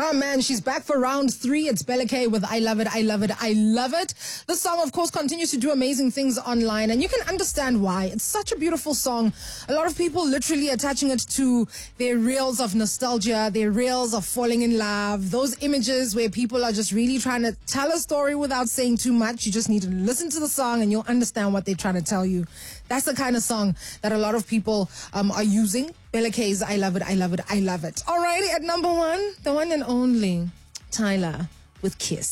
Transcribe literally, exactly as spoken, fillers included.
Oh man, she's back for round three. It's Bella K with I Love It, I Love It, I Love It. This song, of course, continues to do amazing things online, and you can understand why. It's such a beautiful song. A lot of people literally attaching it to their reels of nostalgia, their reels of falling in love, those images where people are just really trying to tell a story without saying too much. You just need to listen to the song and you'll understand what they're trying to tell you. That's the kind of song that a lot of people um, are using. Bella K's I Love It, I Love It, I Love It. Alrighty, at number one, the one and only Tyler with Kiss.